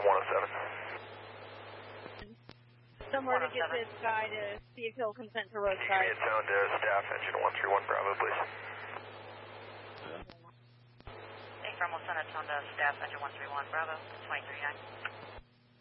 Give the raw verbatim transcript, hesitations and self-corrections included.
one oh seven. Somewhere to get this guy to see if he'll consent to roadside. Give me a tone to staff, engine one three one Bravo, please. Hey, From, we'll send a tone to staff, engine one three one Bravo, twenty-three nine.